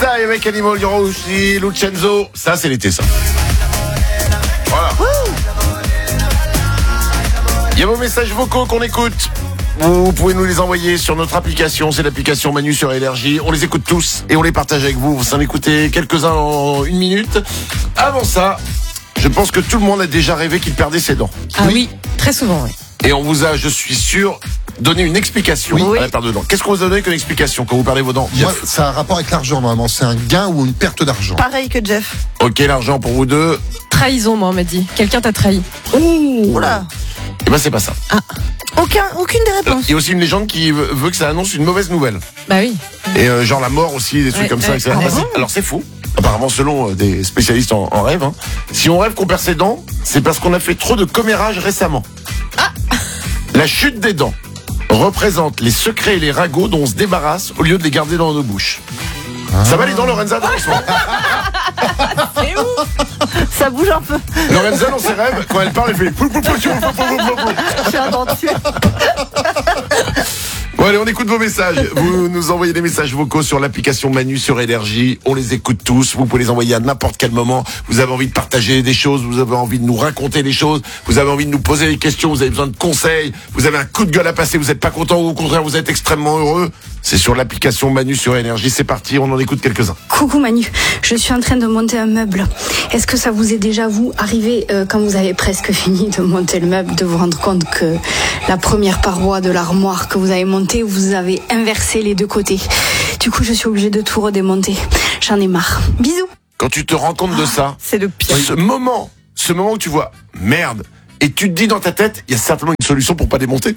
Sky avec Animal, il y aura aussi Lucenzo. Ça, c'est l'été, ça. Voilà. Il y a vos messages vocaux qu'on écoute. Vous pouvez nous les envoyer sur notre application. C'est l'application Manu sur Énergie. On les écoute tous et on les partage avec vous. Vous en écoutez quelques-uns en 1 minute. Avant ça, je pense que tout le monde a déjà rêvé qu'il perdait ses dents. Ah oui, très souvent, oui. Et on vous a, je suis sûr, donné une explication à la perte de dents. Qu'est-ce qu'on vous a donné comme explication quand vous perdez vos dents? Moi, ça a un rapport avec l'argent, normalement. C'est un gain ou une perte d'argent. Pareil que Jeff. Ok, l'argent pour vous deux. Trahison, moi, on m'a dit. Quelqu'un t'a trahi. Oula. Eh ben, c'est pas ça. Aucune des réponses. Il y a aussi une légende qui veut que ça annonce une mauvaise nouvelle. Bah oui. Et genre la mort aussi, des trucs comme ça, etc. Alors c'est faux. Apparemment, selon des spécialistes en rêve, hein. Si on rêve qu'on perd ses dents, c'est parce qu'on a fait trop de commérage récemment. La chute des dents représente les secrets et les ragots dont on se débarrasse au lieu de les garder dans nos bouches. Ça va les dents, Lorenza, dans ce moment. C'est ouf. Ça bouge un peu. Lorenza, dans ses rêves, quand elle parle, elle fait... Je suis un dentier. Bon allez, on écoute vos messages. Vous nous envoyez des messages vocaux sur l'application Manu sur Énergie. On les écoute tous. Vous pouvez les envoyer à n'importe quel moment. Vous avez envie de partager des choses, vous avez envie de nous raconter des choses, vous avez envie de nous poser des questions, vous avez besoin de conseils, vous avez un coup de gueule à passer, vous n'êtes pas content ou au contraire vous êtes extrêmement heureux. C'est sur l'application Manu sur Énergie. C'est parti, on en écoute quelques-uns. Coucou Manu, je suis en train de monter un meuble. Est-ce que ça vous est déjà arrivé quand vous avez presque fini de monter le meuble, de vous rendre compte que la première paroi de l'armoire que vous avez montée, vous avez inversé les deux côtés. Du coup, je suis obligée de tout redémonter. J'en ai marre. Bisous. Quand tu te rends compte de ça, C'est le pire. ce moment où tu vois merde et tu te dis dans ta tête, il y a certainement une solution pour pas démonter.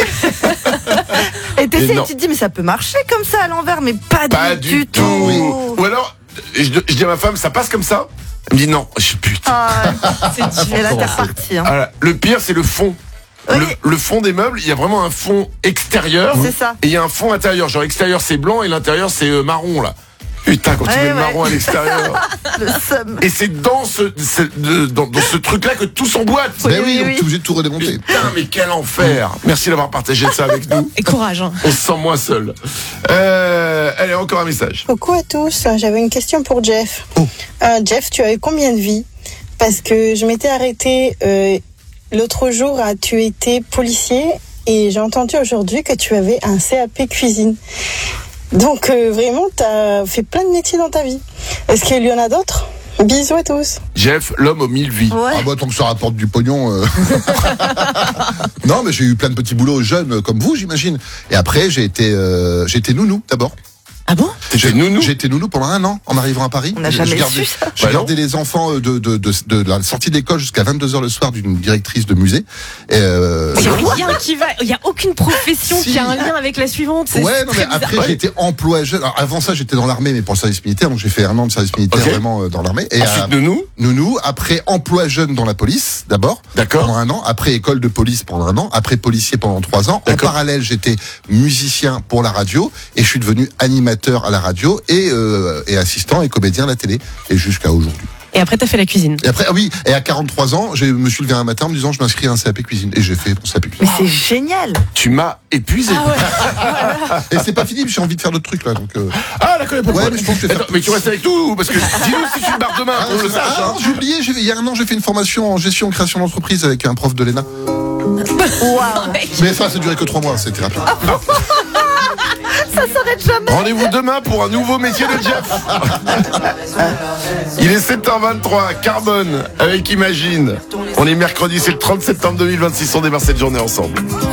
Et t'essaies, non. tu te dis, mais ça peut marcher comme ça à l'envers, mais pas du tout. Oui. Ou alors, je dis à ma femme, ça passe comme ça. Elle me dit non. Je putain. Et là, t'es reparti. Hein. Alors, le pire, c'est le fond. Oui. Le fond des meubles, il y a vraiment un fond extérieur. C'est ça. Et il y a un fond intérieur. Genre extérieur c'est blanc et l'intérieur c'est marron là. Putain, quand tu mets le marron à l'extérieur. Le seum. Et c'est dans ce truc-là que tout s'emboîte. Ben oui, oui, donc oui. tu es obligé de tout redémonter. Putain, mais quel enfer. Merci d'avoir partagé ça avec nous. Et courage, hein. On se sent moins seul. Allez, encore un message. Coucou à tous, j'avais une question pour Jeff. Jeff, tu as eu combien de vies? Parce que je m'étais arrêtée l'autre jour, tu étais policier et j'ai entendu aujourd'hui que tu avais un CAP cuisine. Donc vraiment, tu as fait plein de métiers dans ta vie. Est-ce qu'il y en a d'autres? Bisous à tous. Jeff, l'homme aux 1000 vies. Ouais. Ah bah tant que ça rapporte du pognon. Non mais j'ai eu plein de petits boulots jeunes comme vous, j'imagine. Et après j'ai été nounou d'abord. Ah bon? T'étais nounou? J'ai été nounou pendant 1 an en arrivant à Paris. On n'a jamais su ça. J'ai Bah gardé les enfants de la sortie de l'école jusqu'à 22h le soir d'une directrice de musée. Et Il y a aucune profession Si. qui a un lien avec la suivante. C'est ouais, non, mais très après bizarre. j'ai été employé jeune. Alors, avant ça, j'étais dans l'armée, mais pour le service militaire, donc j'ai fait 1 an de service militaire Ok. vraiment dans l'armée. Et Ensuite, nounou. nounou, après emploi jeune dans la police d'abord. D'accord. Pendant 1 an. Après école de police pendant 1 an. Après policier pendant 3 ans. En D'accord. parallèle, j'étais musicien pour la radio et je suis devenu animateur à la radio et assistant et comédien à la télé et jusqu'à aujourd'hui. Et après, t'as fait la cuisine. Et après, ah oui, et à 43 ans, je me suis levé un matin en me disant je m'inscris à un CAP cuisine et j'ai fait mon CAP cuisine. Mais c'est génial. Tu m'as épuisé. Et c'est pas fini, j'ai envie de faire d'autres trucs là. Donc Ah, d'accord, il y a pas de Ouais, problème. mais je pense que je vais Attends, faire- mais tu restes avec nous parce que dis-nous si tu te barres demain, on le sache. ah, Hein. j'ai oublié, il y a 1 an, j'ai fait une formation en gestion et création d'entreprise avec un prof de l'ENA. Waouh. Mais ça duré que 3 mois, c'était rapide. Ça s'arrête jamais. Rendez-vous demain pour un nouveau métier de Jeff. Il est 7h23, Carbone avec Imagine. On est mercredi, c'est le 30 septembre 2026, on démarre cette journée ensemble.